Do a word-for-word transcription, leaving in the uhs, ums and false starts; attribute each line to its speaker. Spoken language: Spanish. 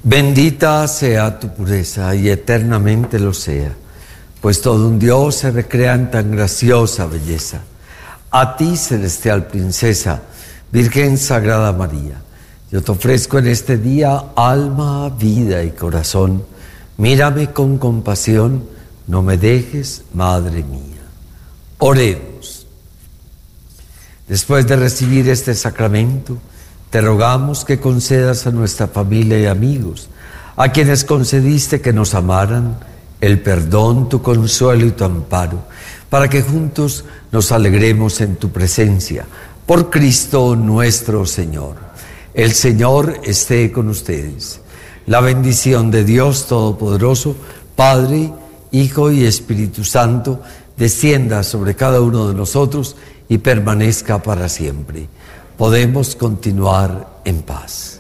Speaker 1: Bendita sea tu pureza y eternamente lo sea, pues todo un Dios se recrea en tan graciosa belleza. A ti, celestial princesa, Virgen Sagrada María, yo te ofrezco en este día alma, vida y corazón. Mírame con compasión, no me dejes, Madre mía. Oremos. Después de recibir este sacramento, te rogamos que concedas a nuestra familia y amigos, a quienes concediste que nos amaran, el perdón, tu consuelo y tu amparo, para que juntos nos alegremos en tu presencia. Por Cristo nuestro Señor. El Señor esté con ustedes. La bendición de Dios Todopoderoso, Padre, Hijo y Espíritu Santo, descienda sobre cada uno de nosotros y permanezca para siempre. Podemos continuar en paz.